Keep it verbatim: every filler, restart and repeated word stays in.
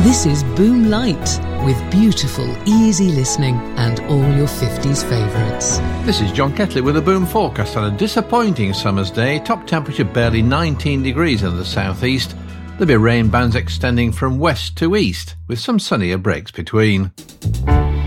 This is Boom Light, with beautiful, easy listening and all your fifties favourites. This is John Ketley with a Boom forecast on a disappointing summer's day. Top temperature barely nineteen degrees in the southeast. There'll be rain bands extending from west to east, with some sunnier breaks between.